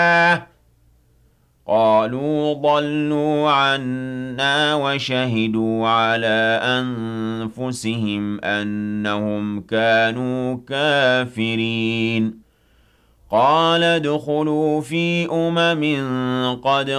قالوا ضلوا عنا وشهدوا على أنفسهم أنهم كانوا كافرين قال ادخلوا في قد